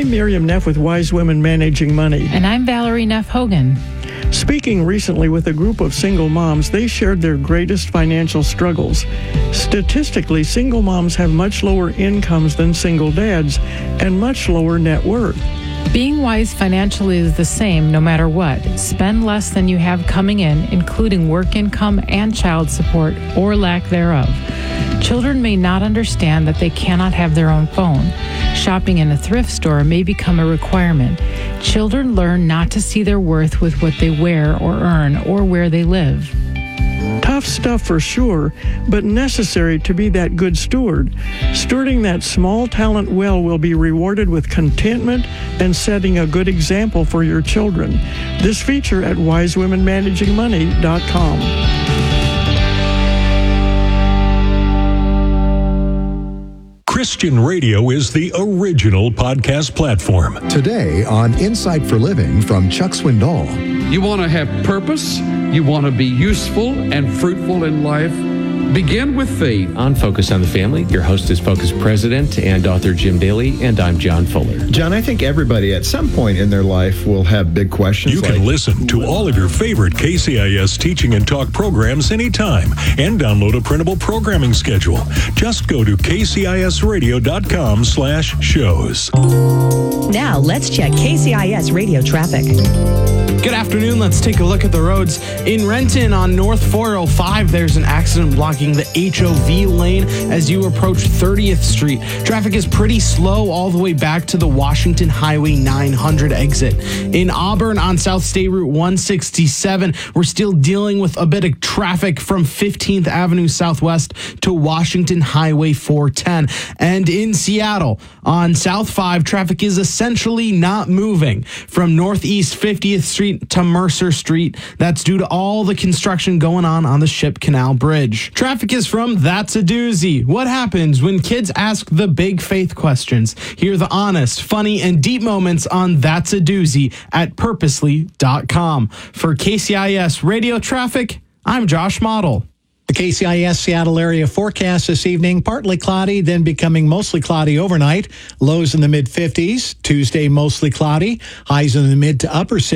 I'm Miriam Neff with Wise Women Managing Money. And I'm Valerie Neff Hogan. Speaking recently with a group of single moms, they shared their greatest financial struggles. Statistically, single moms have much lower incomes than single dads and much lower net worth. Being wise financially is the same no matter what. Spend less than you have coming in, including work income and child support or lack thereof. Children may not understand that they cannot have their own phone. Shopping in a thrift store may become a requirement. Children learn not to see their worth with what they wear or earn or where they live. Tough stuff for sure, but necessary to be that good steward. Stewarding that small talent well will be rewarded with contentment and setting a good example for your children. This feature at wisewomenmanagingmoney.com. Christian radio is the original podcast platform. Today on Insight for Living from Chuck Swindoll. You want to have purpose, you want to be useful and fruitful in life, begin with faith. On Focus on the Family, your host is Focus President and author Jim Daly, and I'm John Fuller. John, I think everybody at some point in their life will have big questions. You can listen to all of your favorite KCIS teaching and talk programs anytime and download a printable programming schedule. Just go to kcisradio.com/shows. Now let's check KCIS radio traffic. Good afternoon. Let's take a look at the roads. In Renton on North 405, there's an accident blocking the HOV lane as you approach 30th Street. Traffic is pretty slow all the way back to the Washington Highway 900 exit. In Auburn on South State Route 167, we're still dealing with a bit of traffic from 15th Avenue Southwest to Washington Highway 410. And in Seattle on South 5, traffic is essentially not moving from Northeast 50th Street to Mercer Street. That's due to all the construction going on the Ship Canal Bridge. Traffic is from That's a Doozy. What happens when kids ask the big faith questions? Hear the honest, funny, and deep moments on That's a Doozy at purposely.com. For KCIS Radio Traffic, I'm Josh Model. The KCIS Seattle area forecast this evening, partly cloudy, then becoming mostly cloudy overnight. Lows in the mid-50s. Tuesday, mostly cloudy. Highs in the mid to upper 60s.